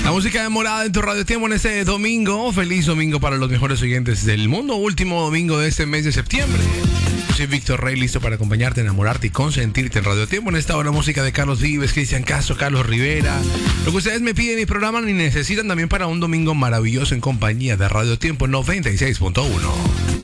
La música de Morada en tu Radio Tiempo en este domingo. Feliz domingo para los mejores oyentes del mundo. Último domingo de este mes de septiembre. Yo soy Víctor Rey, listo para acompañarte, enamorarte y consentirte en Radio Tiempo. En esta hora música de Carlos Vives, Cristian Castro, Carlos Rivera. Lo que ustedes me piden y programan y necesitan también para un domingo maravilloso en compañía de Radio Tiempo 96.1.